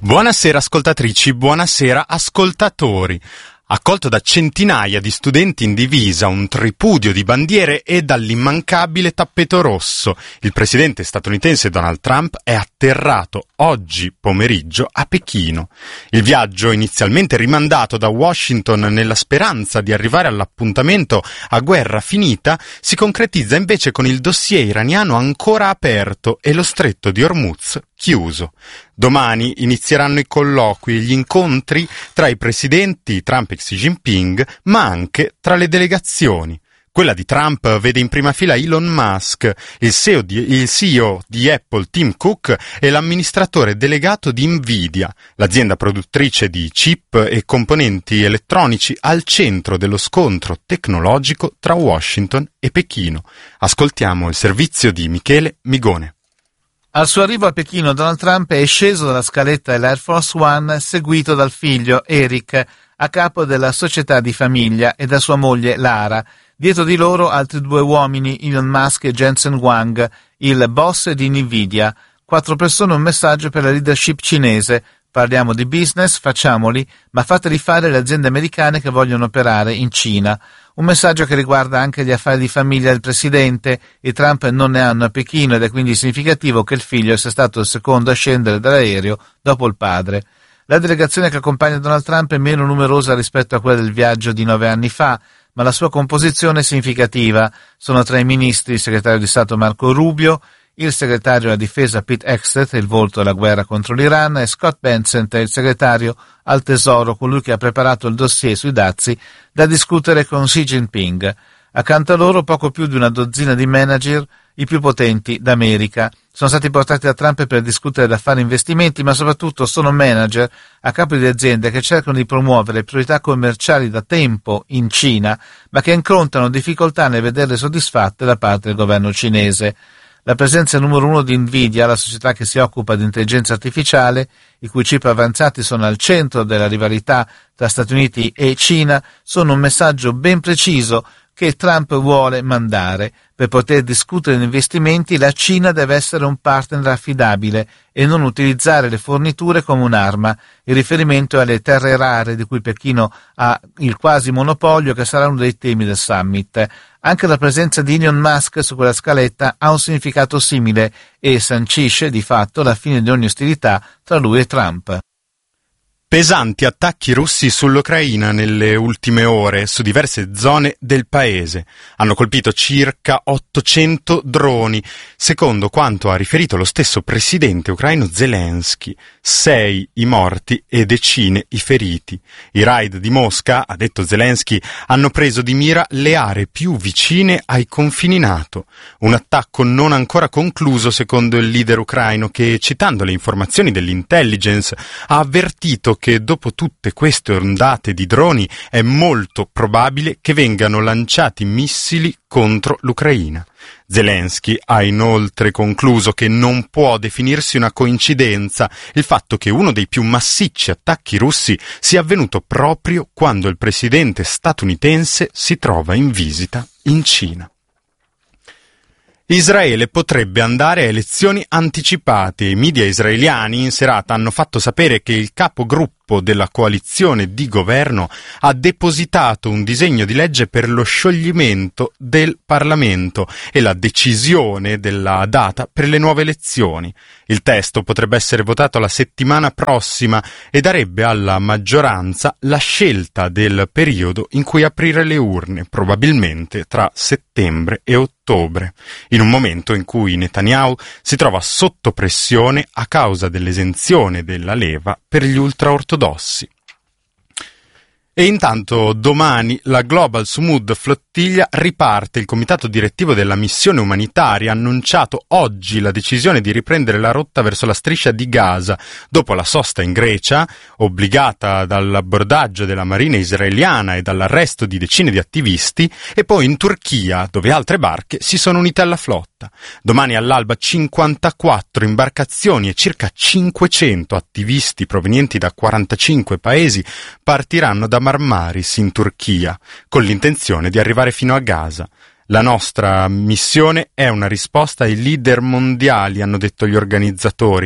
Buonasera ascoltatrici, buonasera ascoltatori. Accolto da centinaia di studenti in divisa, un tripudio di bandiere e dall'immancabile tappeto rosso, il presidente statunitense Donald Trump è atterrato oggi pomeriggio a Pechino. Il viaggio, inizialmente rimandato da Washington nella speranza di arrivare all'appuntamento a guerra finita, si concretizza invece con il dossier iraniano ancora aperto e lo stretto di Hormuz chiuso. Domani inizieranno i colloqui e gli incontri tra i presidenti Trump e Xi Jinping, ma anche tra le delegazioni. Quella di Trump vede in prima fila Elon Musk, il CEO di Apple Tim Cook e l'amministratore delegato di Nvidia, l'azienda produttrice di chip e componenti elettronici al centro dello scontro tecnologico tra Washington e Pechino. Ascoltiamo il servizio di Michele Migone. Al suo arrivo a Pechino, Donald Trump è sceso dalla scaletta dell'Air Force One seguito dal figlio Eric, a capo della società di famiglia, e da sua moglie Lara. Dietro di loro altri due uomini, Elon Musk e Jensen Huang, il boss di Nvidia. 4 persone, un messaggio per la leadership cinese. Parliamo di business, facciamoli, ma fateli fare le aziende americane che vogliono operare in Cina. Un messaggio che riguarda anche gli affari di famiglia del presidente. I Trump non ne hanno a Pechino ed è quindi significativo che il figlio sia stato il secondo a scendere dall'aereo dopo il padre. La delegazione che accompagna Donald Trump è meno numerosa rispetto a quella del viaggio di 9 anni fa, ma la sua composizione è significativa. Sono tra i ministri il segretario di Stato Marco Rubio, il segretario della difesa Pete Hegseth, il volto della guerra contro l'Iran, e Scott Bessent, il segretario al tesoro, colui che ha preparato il dossier sui dazi da discutere con Xi Jinping. Accanto a loro poco più di una dozzina di manager, i più potenti d'America. Sono stati portati da Trump per discutere d'affari e investimenti, ma soprattutto sono manager a capo di aziende che cercano di promuovere priorità commerciali da tempo in Cina, ma che incontrano difficoltà nel vederle soddisfatte da parte del governo cinese. La presenza numero 1 di Nvidia, la società che si occupa di intelligenza artificiale, i cui chip avanzati sono al centro della rivalità tra Stati Uniti e Cina, sono un messaggio ben preciso che Trump vuole mandare. Per poter discutere di investimenti, la Cina deve essere un partner affidabile e non utilizzare le forniture come un'arma. Il riferimento è alle terre rare, di cui Pechino ha il quasi monopolio, che sarà uno dei temi del summit. Anche la presenza di Elon Musk su quella scaletta ha un significato simile e sancisce di fatto la fine di ogni ostilità tra lui e Trump. Pesanti attacchi russi sull'Ucraina nelle ultime ore su diverse zone del paese. Hanno colpito circa 800 droni, secondo quanto ha riferito lo stesso presidente ucraino Zelensky. 6 i morti e decine i feriti. I raid di Mosca, ha detto Zelensky, hanno preso di mira le aree più vicine ai confini NATO. Un attacco non ancora concluso, secondo il leader ucraino, che, citando le informazioni dell'intelligence, ha avvertito che dopo tutte queste ondate di droni è molto probabile che vengano lanciati missili contro l'Ucraina. Zelensky ha inoltre concluso che non può definirsi una coincidenza il fatto che uno dei più massicci attacchi russi sia avvenuto proprio quando il presidente statunitense si trova in visita in Cina. Israele potrebbe andare a elezioni anticipate. I media israeliani in serata hanno fatto sapere che il capogruppo della coalizione di governo ha depositato un disegno di legge per lo scioglimento del Parlamento e la decisione della data per le nuove elezioni. Il testo potrebbe essere votato la settimana prossima e darebbe alla maggioranza la scelta del periodo in cui aprire le urne, probabilmente tra settembre e ottobre, in un momento in cui Netanyahu si trova sotto pressione a causa dell'esenzione della leva per gli ultraortodossi. E intanto domani la Global Sumud Flottiglia riparte. Il comitato direttivo della missione umanitaria ha annunciato oggi la decisione di riprendere la rotta verso la striscia di Gaza, dopo la sosta in Grecia, obbligata dall'abbordaggio della marina israeliana e dall'arresto di decine di attivisti, e poi in Turchia, dove altre barche si sono unite alla flotta. Domani all'alba 54 imbarcazioni e circa 500 attivisti provenienti da 45 paesi partiranno da Marmaris in Turchia, con l'intenzione di arrivare fino a Gaza. La nostra missione è una risposta ai leader mondiali, hanno detto gli organizzatori,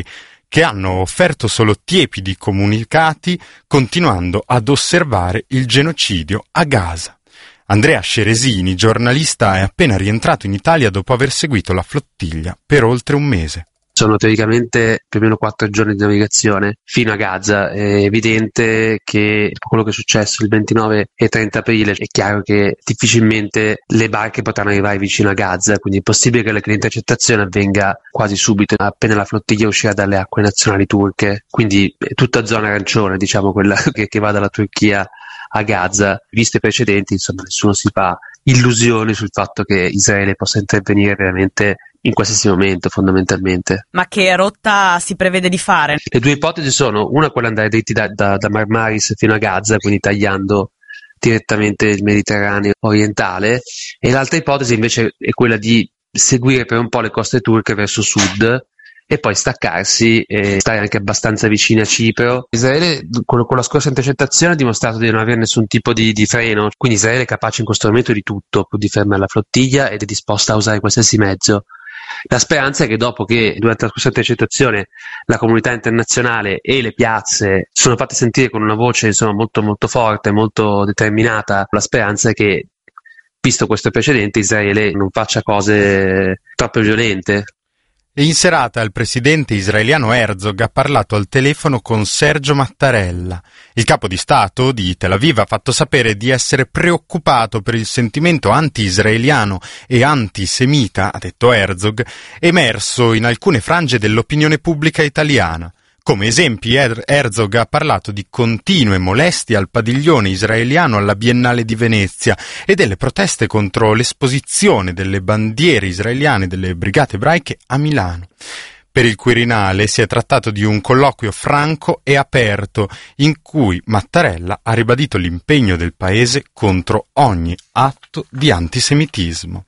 che hanno offerto solo tiepidi comunicati, continuando ad osservare il genocidio a Gaza. Andrea Ceresini, giornalista, è appena rientrato in Italia dopo aver seguito la flottiglia per oltre un mese. Sono teoricamente più o meno 4 giorni di navigazione fino a Gaza. È evidente che quello che è successo il 29 e 30 aprile è chiaro che difficilmente le barche potranno arrivare vicino a Gaza, quindi è possibile che l'intercettazione avvenga quasi subito, appena la flottiglia uscirà dalle acque nazionali turche, quindi è tutta zona arancione, diciamo, quella che va dalla Turchia a Gaza. Viste precedenti, insomma, nessuno si fa illusioni sul fatto che Israele possa intervenire veramente in qualsiasi momento, fondamentalmente. Ma che rotta si prevede di fare? Le due ipotesi sono: una, quella andare dritti da Marmaris fino a Gaza, quindi tagliando direttamente il Mediterraneo orientale, e l'altra ipotesi invece è quella di seguire per un po' le coste turche verso sud e poi staccarsi e stare anche abbastanza vicini a Cipro. Israele con la scorsa intercettazione ha dimostrato di non avere nessun tipo di freno, quindi Israele è capace in questo momento di tutto, pur di fermare la flottiglia, ed è disposta a usare qualsiasi mezzo. La speranza è che dopo che durante la scorsa intercettazione la comunità internazionale e le piazze sono fatte sentire con una voce, insomma, molto molto forte, molto determinata, la speranza è che, visto questo precedente, Israele non faccia cose troppo violente. E in serata il presidente israeliano Herzog ha parlato al telefono con Sergio Mattarella. Il capo di Stato di Tel Aviv ha fatto sapere di essere preoccupato per il sentimento anti-israeliano e antisemita, ha detto Herzog, emerso in alcune frange dell'opinione pubblica italiana. Come esempi, Herzog ha parlato di continue molestie al padiglione israeliano alla Biennale di Venezia e delle proteste contro l'esposizione delle bandiere israeliane delle brigate ebraiche a Milano. Per il Quirinale si è trattato di un colloquio franco e aperto in cui Mattarella ha ribadito l'impegno del Paese contro ogni atto di antisemitismo.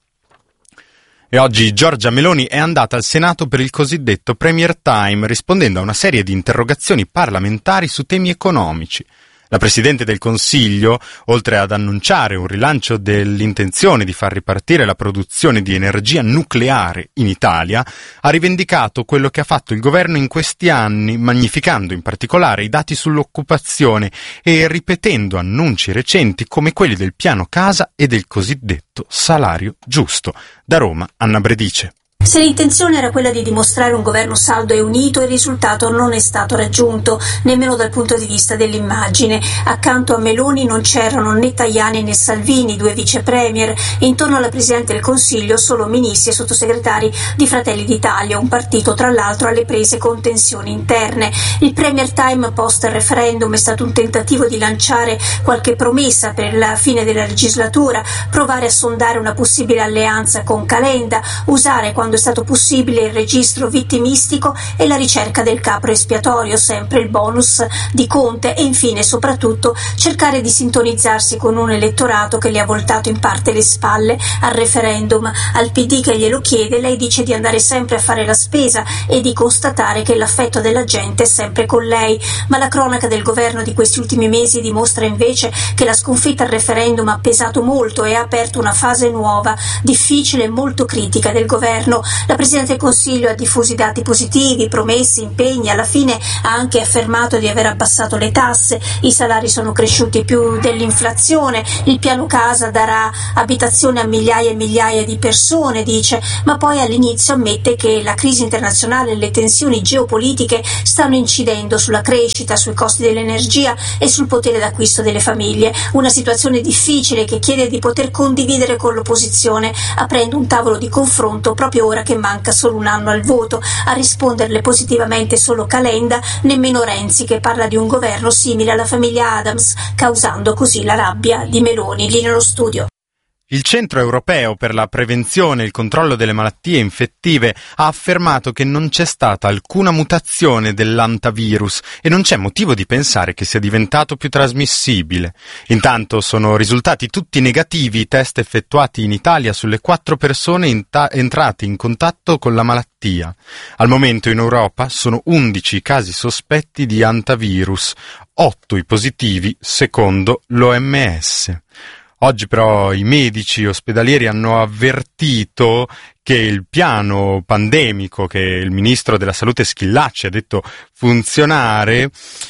E oggi Giorgia Meloni è andata al Senato per il cosiddetto Premier Time, rispondendo a una serie di interrogazioni parlamentari su temi economici. La Presidente del Consiglio, oltre ad annunciare un rilancio dell'intenzione di far ripartire la produzione di energia nucleare in Italia, ha rivendicato quello che ha fatto il governo in questi anni, magnificando in particolare i dati sull'occupazione e ripetendo annunci recenti come quelli del piano casa e del cosiddetto salario giusto. Da Roma, Anna Bredice. Se l'intenzione era quella di dimostrare un governo saldo e unito, il risultato non è stato raggiunto, nemmeno dal punto di vista dell'immagine. Accanto a Meloni non c'erano né Tajani né Salvini, 2 vice premier. Intorno alla Presidente del Consiglio solo ministri e sottosegretari di Fratelli d'Italia, un partito tra l'altro alle prese con tensioni interne. Il Premier Time post referendum è stato un tentativo di lanciare qualche promessa per la fine della legislatura, provare a sondare una possibile alleanza con Calenda, usare quando è stato possibile il registro vittimistico e la ricerca del capro espiatorio, sempre il bonus di Conte, e infine soprattutto cercare di sintonizzarsi con un elettorato che le ha voltato in parte le spalle al referendum. Al PD che glielo chiede, lei dice di andare sempre a fare la spesa e di constatare che l'affetto della gente è sempre con lei, ma la cronaca del governo di questi ultimi mesi dimostra invece che la sconfitta al referendum ha pesato molto e ha aperto una fase nuova, difficile e molto critica del governo. La Presidente del Consiglio ha diffuso i dati positivi, promessi, impegni, alla fine ha anche affermato di aver abbassato le tasse, i salari sono cresciuti più dell'inflazione, il piano casa darà abitazione a migliaia e migliaia di persone, dice, ma poi all'inizio ammette che la crisi internazionale e le tensioni geopolitiche stanno incidendo sulla crescita, sui costi dell'energia e sul potere d'acquisto delle famiglie. Una situazione difficile che chiede di poter condividere con l'opposizione, aprendo un tavolo di confronto proprio ora che manca solo un anno al voto. A risponderle positivamente solo Calenda, nemmeno Renzi, che parla di un governo simile alla famiglia Adams, causando così la rabbia di Meloni. Lì nello studio. Il Centro Europeo per la Prevenzione e il Controllo delle Malattie Infettive ha affermato che non c'è stata alcuna mutazione dell'antavirus e non c'è motivo di pensare che sia diventato più trasmissibile. Intanto sono risultati tutti negativi i test effettuati in Italia sulle 4 persone entrate in contatto con la malattia. Al momento in Europa sono 11 i casi sospetti di antavirus, 8 i positivi secondo l'OMS. Oggi però i medici ospedalieri hanno avvertito che il piano pandemico che il ministro della salute Schillaci ha detto funzionare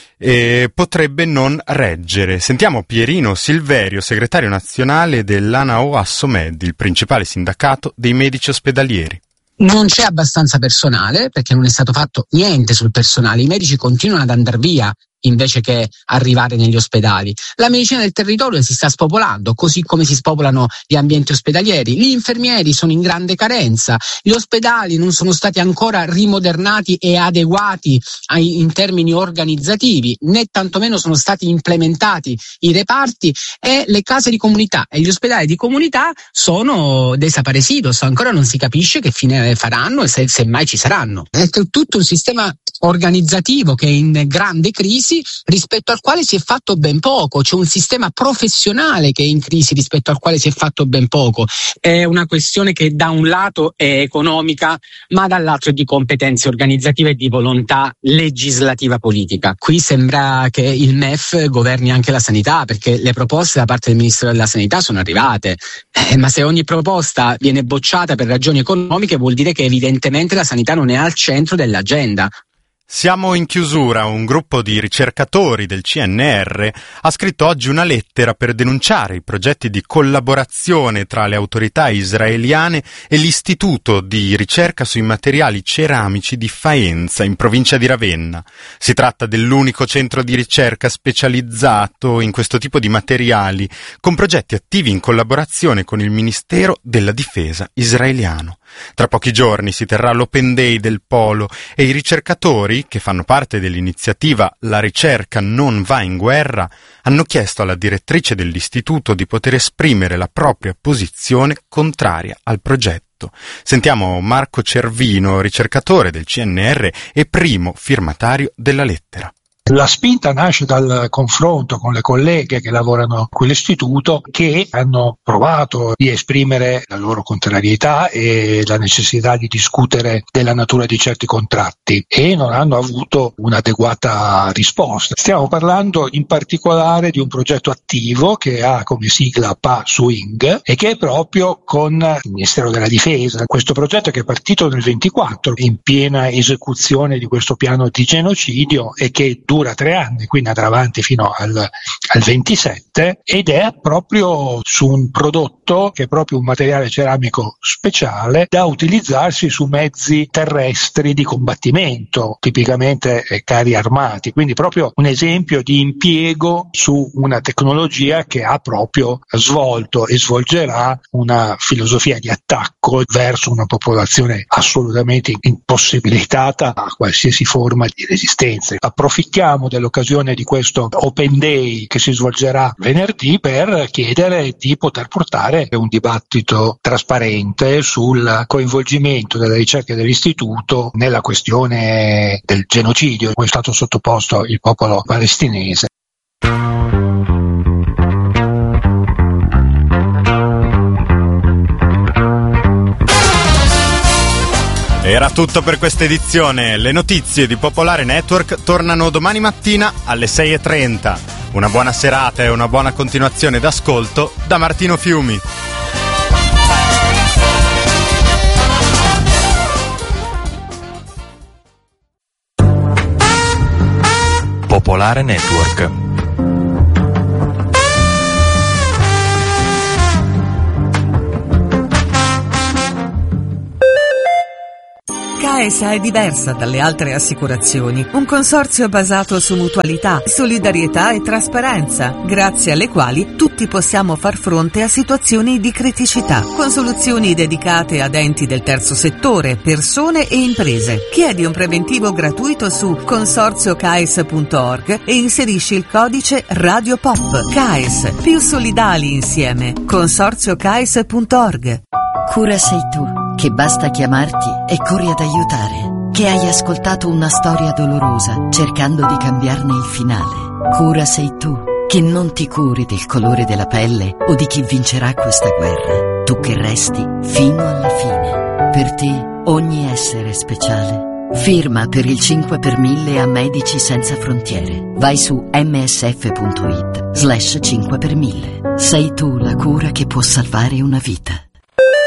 potrebbe non reggere. Sentiamo Pierino Silverio, segretario nazionale dell'ANAO Assomed, il principale sindacato dei medici ospedalieri. Non c'è abbastanza personale perché non è stato fatto niente sul personale, i medici continuano ad andare via invece che arrivare negli ospedali. La medicina del territorio si sta spopolando, così come si spopolano gli ambienti ospedalieri. Gli infermieri sono in grande carenza, gli ospedali non sono stati ancora rimodernati e adeguati in termini organizzativi, né tantomeno sono stati implementati i reparti, e le case di comunità e gli ospedali di comunità sono desaparecidos, ancora non si capisce che fine faranno e se mai ci saranno. È tutto un sistema organizzativo che è in grande crisi, rispetto al quale si è fatto ben poco. C'è un sistema professionale che è in crisi rispetto al quale si è fatto ben poco. È una questione che da un lato è economica, ma dall'altro è di competenze organizzative e di volontà legislativa politica. Qui sembra che il MEF governi anche la sanità, perché le proposte da parte del Ministero della Sanità sono arrivate, ma se ogni proposta viene bocciata per ragioni economiche vuol dire che evidentemente la sanità non è al centro dell'agenda. Siamo in chiusura. Un gruppo di ricercatori del CNR ha scritto oggi una lettera per denunciare i progetti di collaborazione tra le autorità israeliane e l'Istituto di ricerca sui materiali ceramici di Faenza, in provincia di Ravenna. Si tratta dell'unico centro di ricerca specializzato in questo tipo di materiali, con progetti attivi in collaborazione con il Ministero della Difesa israeliano. Tra pochi giorni si terrà l'Open Day del Polo e i ricercatori, che fanno parte dell'iniziativa La ricerca non va in guerra, hanno chiesto alla direttrice dell'istituto di poter esprimere la propria posizione contraria al progetto. Sentiamo Marco Cervino, ricercatore del CNR e primo firmatario della lettera. La spinta nasce dal confronto con le colleghe che lavorano a quell'istituto, che hanno provato di esprimere la loro contrarietà e la necessità di discutere della natura di certi contratti e non hanno avuto un'adeguata risposta. Stiamo parlando in particolare di un progetto attivo che ha come sigla PASWING e che è proprio con il Ministero della Difesa. Questo progetto che è partito nel 24 in piena esecuzione di questo piano di genocidio e che dura 3 anni, quindi andrà avanti fino al 27, ed è proprio su un prodotto che è proprio un materiale ceramico speciale da utilizzarsi su mezzi terrestri di combattimento, tipicamente carri armati, quindi proprio un esempio di impiego su una tecnologia che ha proprio svolto e svolgerà una filosofia di attacco verso una popolazione assolutamente impossibilitata a qualsiasi forma di resistenza. Approfittiamo dell'occasione di questo Open Day che si svolgerà venerdì per chiedere di poter portare un dibattito trasparente sul coinvolgimento delle ricerche dell'istituto nella questione del genocidio a cui è stato sottoposto il popolo palestinese. Era tutto per questa edizione. Le notizie di Popolare Network tornano domani mattina alle 6:30. Una buona serata e una buona continuazione d'ascolto da Martino Fiumi. Popolare Network. CAES è diversa dalle altre assicurazioni, un consorzio basato su mutualità, solidarietà e trasparenza, grazie alle quali tutti possiamo far fronte a situazioni di criticità, con soluzioni dedicate ad enti del terzo settore, persone e imprese. Chiedi un preventivo gratuito su consorziocaes.org e inserisci il codice Radio Pop. CAES, più solidali insieme. Consorziocaes.org. Cura sei tu, che basta chiamarti e corri ad aiutare, che hai ascoltato una storia dolorosa cercando di cambiarne il finale. Cura sei tu, che non ti curi del colore della pelle o di chi vincerà questa guerra, tu che resti fino alla fine. Per te ogni essere è speciale. Firma per il 5 per 1000 a Medici Senza Frontiere. Vai su msf.it/5 per 1000. Sei tu la cura che può salvare una vita.